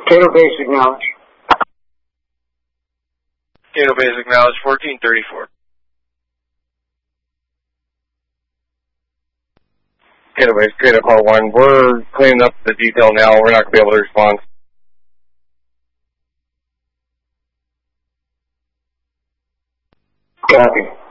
Cato Base acknowledge. Cato Base acknowledge 1434. Cato Base, Cato Call 1. We're cleaning up the detail now. We're not going to be able to respond. Copy.